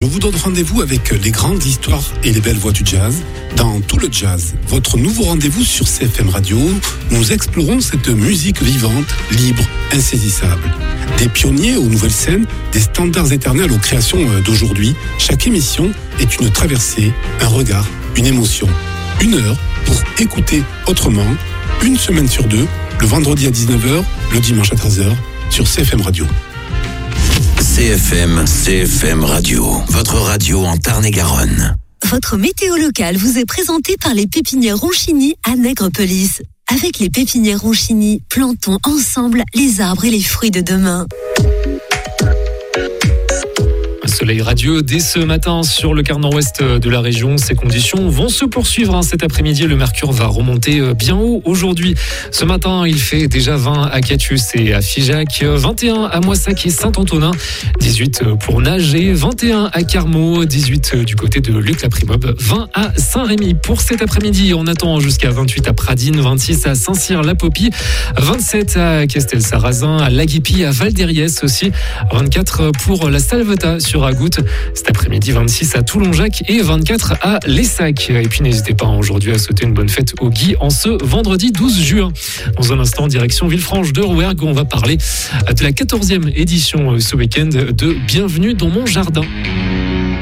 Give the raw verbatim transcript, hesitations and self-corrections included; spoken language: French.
On vous donne rendez-vous avec les grandes histoires et les belles voix du jazz dans Tout le Jazz, votre nouveau rendez-vous sur C F M Radio. Nous explorons cette musique vivante, libre, insaisissable. Des pionniers aux nouvelles scènes, des standards éternels aux créations d'aujourd'hui. Chaque émission est une traversée, un regard, une émotion. Une heure pour écouter autrement, une semaine sur deux, le vendredi à dix-neuf heures, le dimanche à treize heures, sur C F M Radio. C F M, C F M Radio, votre radio en Tarn-et-Garonne. Votre météo locale vous est présentée par les pépinières Ronchini à Nègrepelisse. Avec les pépinières Ronchini, plantons ensemble les arbres et les fruits de demain. Soleil radieux dès ce matin sur le quart nord-ouest de la région. Ces conditions vont se poursuivre hein. Cet après-midi. Le mercure va remonter bien haut aujourd'hui. Ce matin, il fait déjà vingt à Catius et à Figeac, vingt et un à Moissac et Saint-Antonin, dix-huit pour Nager, vingt et un à Carmaux, dix-huit du côté de Luc-la-Primobe, vingt à Saint-Rémy. Pour cet après-midi, on attend jusqu'à vingt-huit à Pradines, vingt-six à Saint-Cyr-la-Popie, vingt-sept à Castel-Sarrazin, à Laguipi, à Val-d'Hériès aussi, vingt-quatre pour la Salvetat sur Agoutte. Cet après-midi, vingt-six à Toulon-Jacques et vingt-quatre à Lessac. Et puis n'hésitez pas aujourd'hui à souhaiter une bonne fête au Guy en ce vendredi douze juin. Dans un instant, direction Villefranche de Rouergue, on va parler de la quatorzième édition ce week-end de Bienvenue dans mon jardin.